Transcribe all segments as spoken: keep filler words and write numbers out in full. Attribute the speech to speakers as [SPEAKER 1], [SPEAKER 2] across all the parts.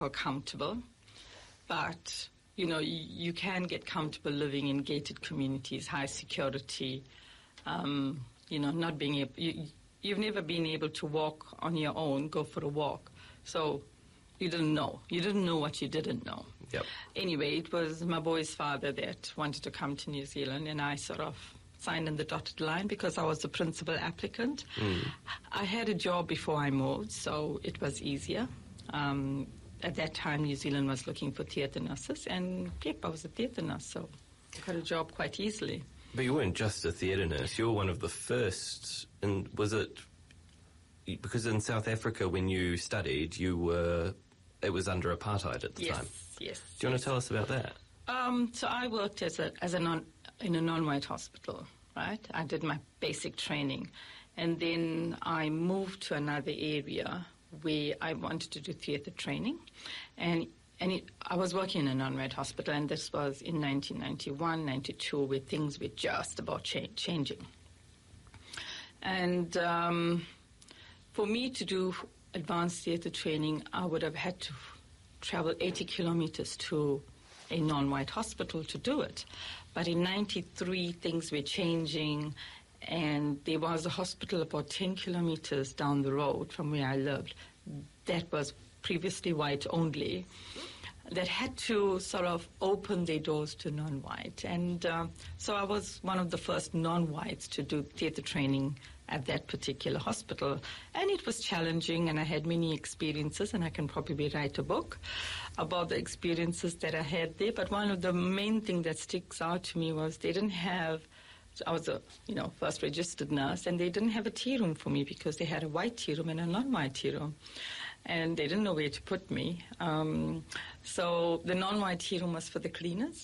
[SPEAKER 1] comfortable, but you know you, you can get comfortable living in gated communities, high security. Um, you know, not being able, you, you've never been able to walk on your own, go for a walk, so you didn't know. You didn't know what you didn't know.
[SPEAKER 2] Yep.
[SPEAKER 1] Anyway, it was my boy's father that wanted to come to New Zealand, and I sort of signed in the dotted line because I was the principal applicant.
[SPEAKER 2] Mm.
[SPEAKER 1] I had a job before I moved, so it was easier. Um, at that time, New Zealand was looking for theatre nurses, and yep, I was a theatre nurse, so I got a job quite easily.
[SPEAKER 2] But you weren't just a theatre nurse, you were one of the first, and was it, because in South Africa when you studied, you were, it was under apartheid at the
[SPEAKER 1] yes,
[SPEAKER 2] time.
[SPEAKER 1] Yes,
[SPEAKER 2] Do you want to tell us about that?
[SPEAKER 1] Um, so I worked as a, as a non, in a non-white hospital, right? I did my basic training, and then I moved to another area where I wanted to do theatre training, and and it, I was working in a non-white hospital, and this was in nineteen ninety-one, ninety-two, where things were just about cha- changing. And um, for me to do advanced theatre training, I would have had to travel eighty kilometers to a non-white hospital to do it. But in ninety-three, things were changing, and there was a hospital about ten kilometers down the road from where I lived that was previously white only, that had to sort of open their doors to non-white. And um, so I was one of the first non-whites to do theatre training at that particular hospital. And it was challenging, and I had many experiences, and I can probably write a book about the experiences that I had there. But one of the main things that sticks out to me was they didn't have, I was a you know first registered nurse, and they didn't have a tea room for me because they had a white tea room and a non-white tea room. And they didn't know where to put me. Um, so the non-white tea room was for the cleaners.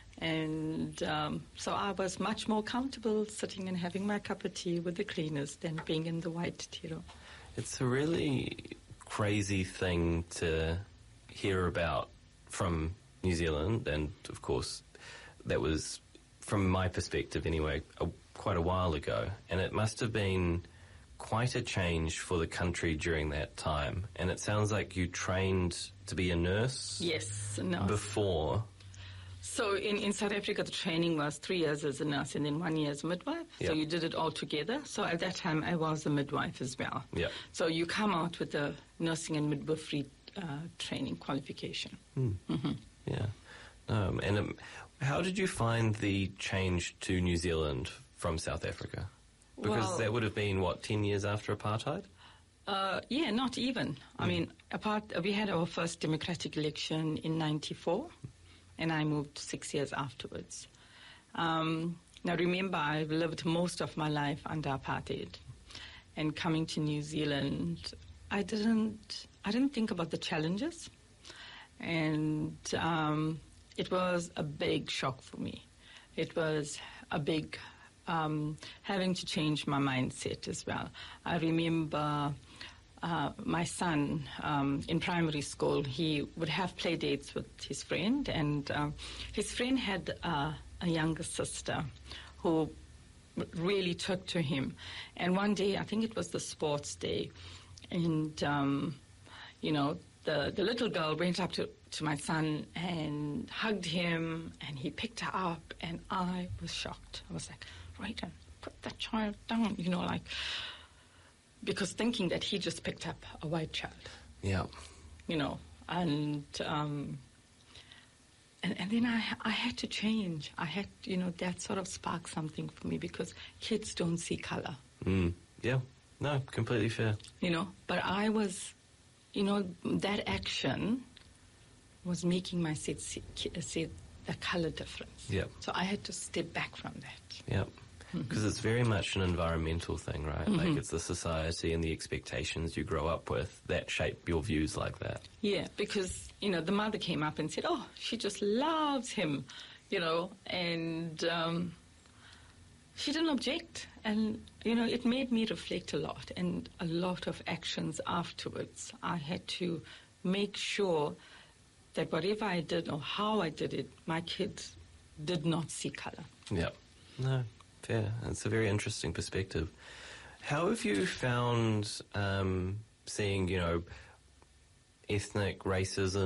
[SPEAKER 1] And um, so I was much more comfortable sitting and having my cup of tea with the cleaners than being in the white tea room.
[SPEAKER 2] It's a really crazy thing to hear about from New Zealand, and of course that was, from my perspective anyway, a, quite a while ago. And it must have been quite a change for the country during that time. And it sounds like you trained to be a nurse.
[SPEAKER 1] Yes, a nurse.
[SPEAKER 2] Before.
[SPEAKER 1] So in, in South Africa, the training was three years as a nurse and then one year as a midwife.
[SPEAKER 2] Yep.
[SPEAKER 1] So you did it all together. So at that time, I was a midwife as well.
[SPEAKER 2] Yep.
[SPEAKER 1] So you come out with a nursing and midwifery uh, training qualification.
[SPEAKER 2] Mm.
[SPEAKER 1] Mm-hmm.
[SPEAKER 2] Yeah. Um, and um, how did you find the change to New Zealand from South Africa? Because
[SPEAKER 1] well,
[SPEAKER 2] that would have been, what, ten years after apartheid?
[SPEAKER 1] Uh, yeah, not even. Mm. I mean, apart, we had our first democratic election in ninety-four, and I moved six years afterwards. Um, now, remember, I've lived most of my life under apartheid, and coming to New Zealand, I didn't, I didn't think about the challenges, and um, it was a big shock for me. It was a big Um, having to change my mindset as well. I remember uh, my son um, in primary school, he would have play dates with his friend, and um, his friend had uh, a younger sister who really took to him. And one day, I think it was the sports day, and, um, you know, the, the little girl went up to, to my son and hugged him, and he picked her up, and I was shocked. I was like, Rayden, put that child down, you know, like, because thinking that he just picked up a white child.
[SPEAKER 2] Yeah.
[SPEAKER 1] You know, and um, and, and then I I had to change. I had, you know, that sort of sparked something for me because kids don't see color.
[SPEAKER 2] Mm. Yeah. No, completely fair.
[SPEAKER 1] You know, but I was, you know, that action was making my kids see, see the color difference.
[SPEAKER 2] Yeah.
[SPEAKER 1] So I had to step back from that.
[SPEAKER 2] Yeah. Because mm-hmm. it's very much an environmental thing, right?
[SPEAKER 1] Mm-hmm.
[SPEAKER 2] Like, it's the society and the expectations you grow up with that shape your views like that.
[SPEAKER 1] Yeah, because, you know, the mother came up and said, oh, she just loves him, you know, and um, she didn't object. And, you know, it made me reflect a lot, and a lot of actions afterwards. I had to make sure that whatever I did or how I did it, my kids did not see color.
[SPEAKER 2] Yeah. No, fair. It's a very interesting perspective. How have you found um, seeing, you know, ethnic racism